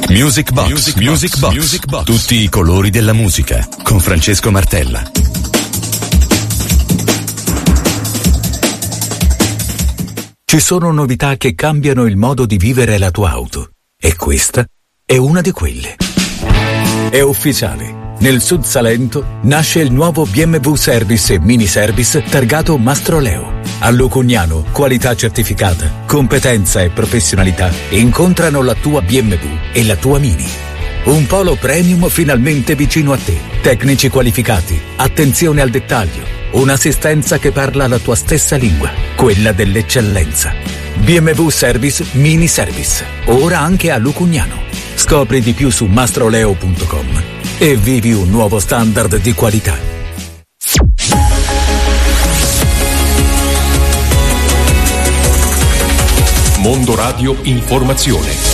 Music Box. Tutti i colori della musica con Francesco Martella. Ci sono novità che cambiano il modo di vivere la tua auto e questa è una di quelle. È ufficiale. Nel Sud Salento nasce il nuovo BMW Service e Mini Service targato Mastroleo. A Lucugnano, qualità certificata, competenza e professionalità incontrano la tua BMW e la tua Mini. Un polo premium finalmente vicino a te, tecnici qualificati, attenzione al dettaglio, un'assistenza che parla la tua stessa lingua, quella dell'eccellenza. BMW Service Mini Service, ora anche a Lucugnano. Scopri di più su mastroleo.com e vivi un nuovo standard di qualità. Mondo Radio Informazione.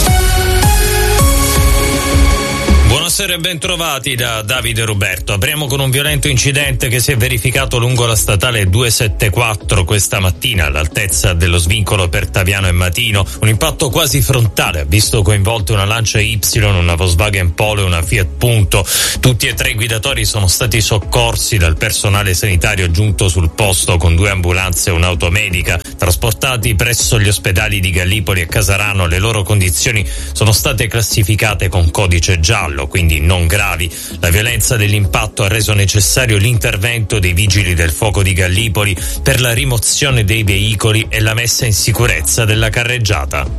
Buonasera e bentrovati da Davide Roberto. Apriamo con un violento incidente che si è verificato lungo la statale 274 questa mattina all'altezza dello svincolo per Taviano e Matino. Un impatto quasi frontale ha visto coinvolte una Lancia Y, una Volkswagen Polo e una Fiat Punto. Tutti e tre i guidatori sono stati soccorsi dal personale sanitario giunto sul posto con 2 ambulanze e un'auto medica. Trasportati presso gli ospedali di Gallipoli e Casarano, le loro condizioni sono state classificate con codice giallo, quindi non gravi. La violenza dell'impatto ha reso necessario l'intervento dei vigili del fuoco di Gallipoli per la rimozione dei veicoli e la messa in sicurezza della carreggiata.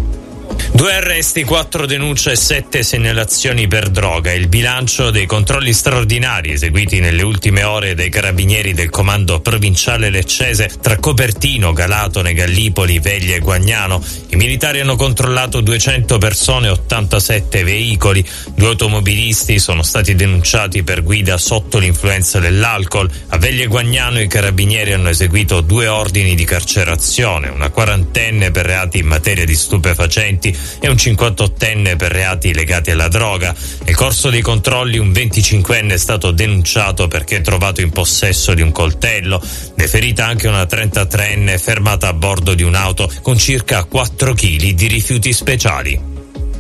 2 arresti, 4 denunce e 7 segnalazioni per droga. Il bilancio dei controlli straordinari eseguiti nelle ultime ore dai carabinieri del comando provinciale leccese tra Copertino, Galatone, Gallipoli, Veglie e Guagnano. I militari hanno controllato 200 persone e 87 veicoli. 2 automobilisti sono stati denunciati per guida sotto l'influenza dell'alcol. A Veglie e Guagnano i carabinieri hanno eseguito 2 ordini di carcerazione, una quarantenne per reati in materia di stupefacenti e un 58enne per reati legati alla droga. Nel corso dei controlli un 25enne è stato denunciato perché trovato in possesso di un coltello. Deferita anche una 33enne fermata a bordo di un'auto con circa 4 kg di rifiuti speciali.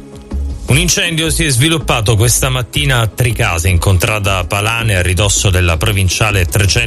Un incendio si è sviluppato questa mattina a Tricase, in contrada Palane, a ridosso della provinciale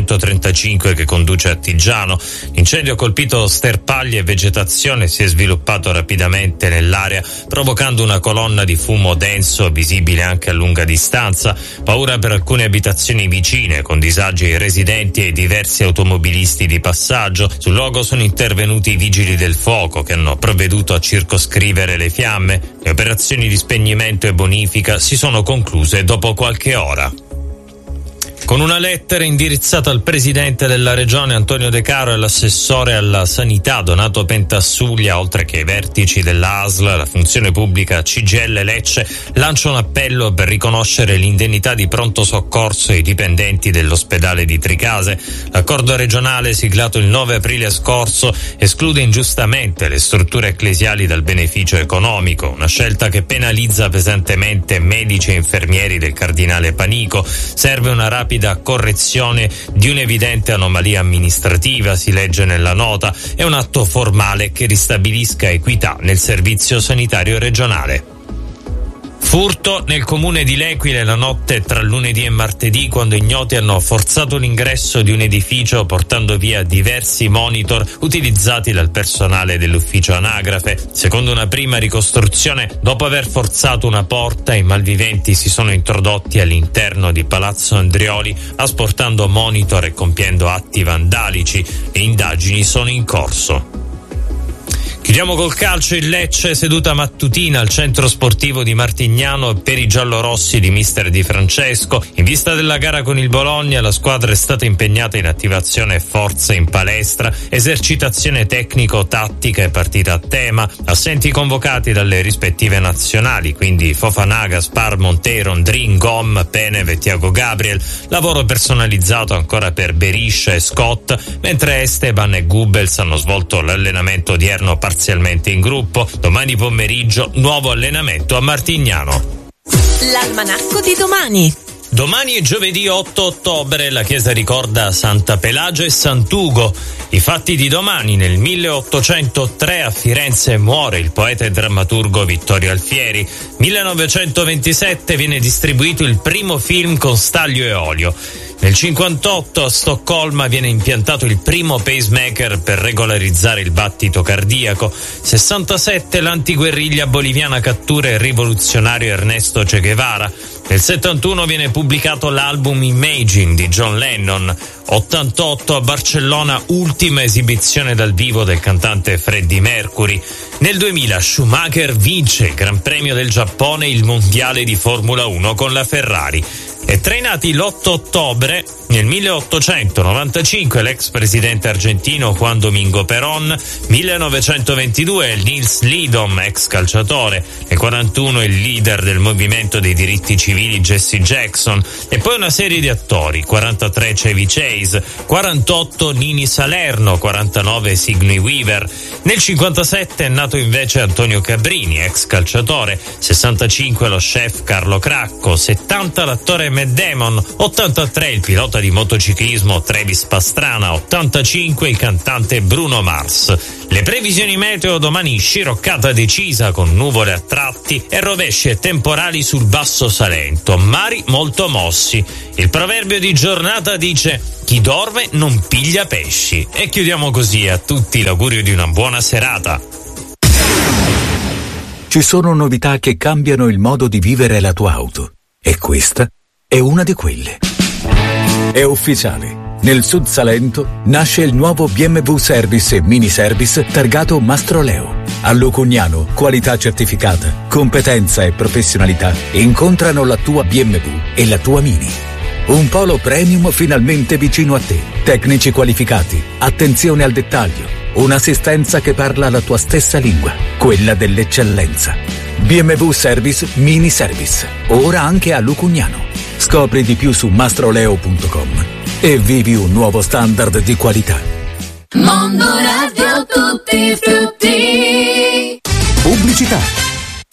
335 che conduce a Tigiano. L'incendio ha colpito sterpaglie e vegetazione e si è sviluppato rapidamente nell'area, provocando una colonna di fumo denso visibile anche a lunga distanza. Paura per alcune abitazioni vicine, con disagi ai residenti e ai diversi automobilisti di passaggio. Sul luogo sono intervenuti i vigili del fuoco che hanno provveduto a circoscrivere le fiamme. Le operazioni di spegnimento e bonifica si sono concluse dopo qualche ora. Con una lettera indirizzata al presidente della regione Antonio De Caro e all'assessore alla sanità Donato Pentassuglia, oltre che ai vertici della ASL, la funzione pubblica CGIL Lecce lancia un appello per riconoscere l'indennità di pronto soccorso ai dipendenti dell'ospedale di Tricase. L'accordo regionale siglato il 9 aprile scorso esclude ingiustamente le strutture ecclesiali dal beneficio economico, una scelta che penalizza pesantemente medici e infermieri del Cardinale Panico. Serve una rapida correzione di un'evidente anomalia amministrativa, si legge nella nota, è un atto formale che ristabilisca equità nel servizio sanitario regionale. Furto nel comune di L'Equile la notte tra lunedì e martedì, quando ignoti hanno forzato l'ingresso di un edificio portando via diversi monitor utilizzati dal personale dell'ufficio anagrafe. Secondo una prima ricostruzione, dopo aver forzato una porta, i malviventi si sono introdotti all'interno di Palazzo Andrioli asportando monitor e compiendo atti vandalici. Le indagini sono in corso. Chiudiamo col calcio. Il Lecce, seduta mattutina al centro sportivo di Martignano per i giallorossi di mister Di Francesco. In vista della gara con il Bologna, la squadra è stata impegnata in attivazione e forza in palestra, esercitazione tecnico-tattica e partita a tema. Assenti convocati dalle rispettive nazionali, quindi Fofana, Gaspar, Montero, Ndrin, Gom, Penev e Thiago Gabriel. Lavoro personalizzato ancora per Beriscia e Scott, mentre Esteban e Goebbels hanno svolto l'allenamento odierno parzialmente in gruppo. Domani pomeriggio nuovo allenamento a Martignano. L'almanacco di domani. Domani è giovedì 8 ottobre, la chiesa ricorda Santa Pelagio e Sant'Ugo. I fatti di domani: nel 1803 a Firenze muore il poeta e drammaturgo Vittorio Alfieri. 1927 viene distribuito il primo film con Staglio e Olio. Nel 1958 a Stoccolma viene impiantato il primo pacemaker per regolarizzare il battito cardiaco. 67 l'antiguerriglia boliviana cattura il rivoluzionario Ernesto Che Guevara. Nel 71 viene pubblicato l'album Imagine di John Lennon. 88 a Barcellona, ultima esibizione dal vivo del cantante Freddie Mercury. Nel 2000 Schumacher vince il Gran Premio del Giappone e il Mondiale di Formula 1 con la Ferrari. E tra i nati l'8 ottobre, nel 1895 l'ex presidente argentino Juan Domingo Perón, 1922 Nils Lidom, ex calciatore, nel 41 il leader del movimento dei diritti civili Jesse Jackson, e poi una serie di attori: 43 Chevy Chase, 48 Nini Salerno, 49 Sigourney Weaver. Nel 57 è nato invece Antonio Cabrini, ex calciatore, 65 lo chef Carlo Cracco, 70 l'attore Matt Damon, 83 il pilota di motociclismo Travis Pastrana, 85 il cantante Bruno Mars. Le previsioni meteo domani: sciroccata decisa con nuvole a tratti e rovesci e temporali sul basso Salento, mari molto mossi. Il proverbio di giornata dice: chi dorme non piglia pesci. E chiudiamo così. A tutti l'augurio di una buona serata. Ci sono novità che cambiano il modo di vivere la tua auto, e questa è una di quelle. È ufficiale. Nel Sud Salento nasce il nuovo BMW Service e Mini Service targato Mastroleo. A Lucugnano, qualità certificata, competenza e professionalità incontrano la tua BMW e la tua Mini. Un polo premium finalmente vicino a te. Tecnici qualificati, attenzione al dettaglio, un'assistenza che parla la tua stessa lingua, quella dell'eccellenza. BMW Service Mini Service, ora anche a Lucugnano. Scopri di più su mastroleo.com e vivi un nuovo standard di qualità. Mondo Radio Tutti Frutti. Pubblicità.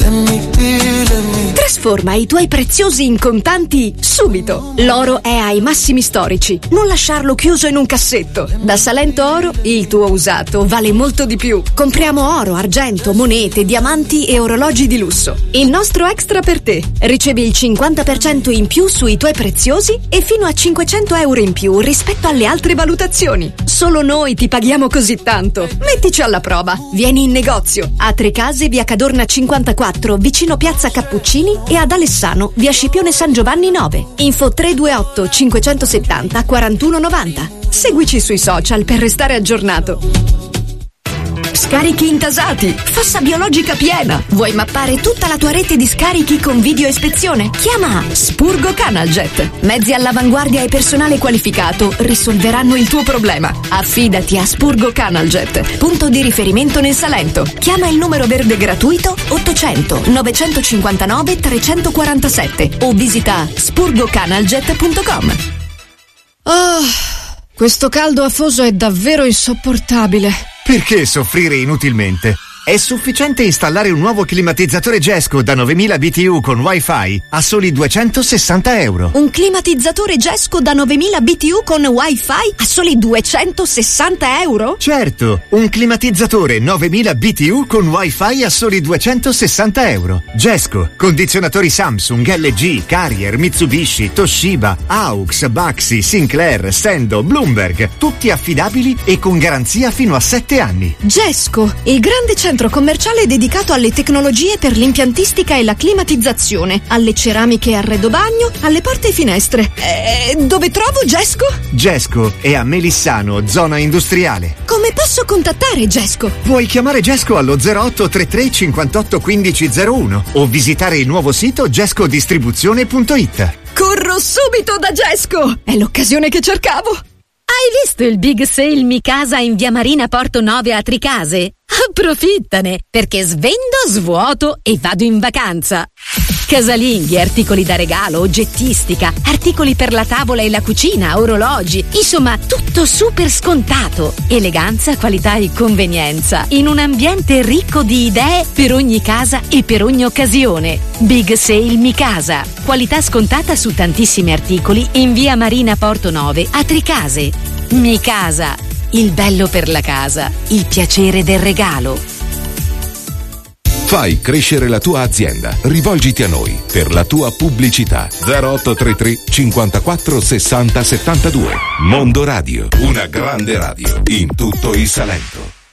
Trasforma i tuoi preziosi in contanti subito. L'oro è ai massimi storici. Non lasciarlo chiuso in un cassetto. Da Salento Oro il tuo usato vale molto di più. Compriamo oro, argento, monete, diamanti e orologi di lusso. Il nostro extra per te. Ricevi il 50% in più sui tuoi preziosi e fino a 500 euro in più rispetto alle altre valutazioni. Solo noi ti paghiamo così tanto. Mettici alla prova. Vieni in negozio a Trecase, via Cadorna 54, vicino Piazza Cappuccini, e ad Alessano, via Scipione San Giovanni 9. Info 328 570 4190. Seguici sui social per restare aggiornato. Scarichi intasati, fossa biologica piena. Vuoi mappare tutta la tua rete di scarichi con video ispezione? Chiama Spurgo Canaljet. Mezzi all'avanguardia e personale qualificato risolveranno il tuo problema. Affidati a Spurgo Canaljet, punto di riferimento nel Salento. Chiama il numero verde gratuito 800 959 347 o visita spurgocanaljet.com. Questo caldo afoso è davvero insopportabile. Perché soffrire inutilmente? È sufficiente installare un nuovo climatizzatore Gesco da 9000 BTU con Wi-Fi a soli 260 euro. Un climatizzatore Gesco da 9000 BTU con Wi-Fi a soli 260 euro? Certo, un climatizzatore 9000 BTU con Wi-Fi a soli 260 euro. Gesco, condizionatori Samsung, LG, Carrier, Mitsubishi, Toshiba, AUX, Baxi, Sinclair, Sendo, Bloomberg, tutti affidabili e con garanzia fino a 7 anni. Gesco, il grande centro commerciale dedicato alle tecnologie per l'impiantistica e la climatizzazione, alle ceramiche e arredo bagno, alle porte e finestre. Dove trovo Gesco? Gesco è a Melissano, zona industriale. Come posso contattare Gesco? Puoi chiamare Gesco allo 0833 58 15 01 o visitare il nuovo sito gescodistribuzione.it. Corro subito da Gesco! È l'occasione che cercavo! Hai visto il Big Sale Mi Casa in via Marina Porto 9 a Tricase? Approfittane, perché svendo, svuoto e vado in vacanza. Casalinghi, articoli da regalo, oggettistica, articoli per la tavola e la cucina, orologi, insomma tutto super scontato. Eleganza, qualità e convenienza in un ambiente ricco di idee per ogni casa e per ogni occasione. Big Sale Mi Casa, qualità scontata su tantissimi articoli in via Marina Porto 9 a Tricase. Mi Casa, il bello per la casa, il piacere del regalo. Fai crescere la tua azienda. Rivolgiti a noi per la tua pubblicità. 0833 54 60 72. Mondo Radio, una grande radio in tutto il Salento.